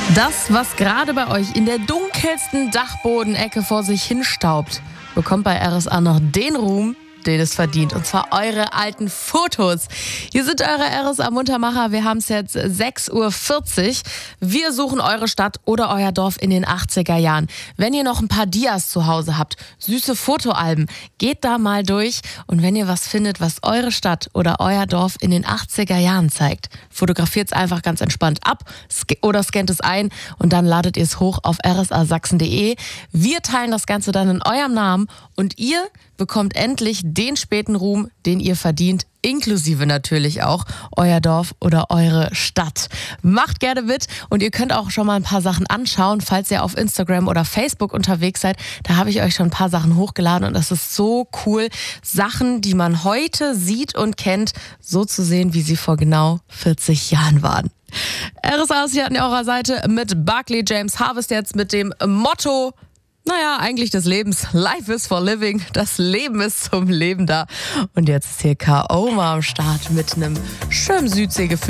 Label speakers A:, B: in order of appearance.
A: Das, was gerade bei euch in der dunkelsten Dachbodenecke vor sich hinstaubt, bekommt bei RSA noch den Ruhm, den es verdient. Und zwar eure alten Fotos. Hier sind eure RSA-Muntermacher. Wir haben es jetzt 6:40 Uhr. Wir suchen eure Stadt oder euer Dorf in den 80er Jahren. Wenn ihr noch ein paar Dias zu Hause habt, süße Fotoalben, geht da mal durch. Und wenn ihr was findet, was eure Stadt oder euer Dorf in den 80er Jahren zeigt, fotografiert es einfach ganz entspannt ab oder scannt es ein und dann ladet ihr es hoch auf rsasachsen.de. Wir teilen das Ganze dann in eurem Namen und ihr bekommt endlich den späten Ruhm, den ihr verdient, inklusive natürlich auch euer Dorf oder eure Stadt. Macht gerne mit und ihr könnt auch schon mal ein paar Sachen anschauen, falls ihr auf Instagram oder Facebook unterwegs seid. Da habe ich euch schon ein paar Sachen hochgeladen und das ist so cool, Sachen, die man heute sieht und kennt, so zu sehen, wie sie vor genau 40 Jahren waren. RSA ist hier an eurer Seite mit Barclay James Harvest jetzt mit dem Motto: Naja, eigentlich des Lebens. Life is for living. Das Leben ist zum Leben da. Und jetzt ist hier K.O. mal am Start mit einem schönen Südseegefühl.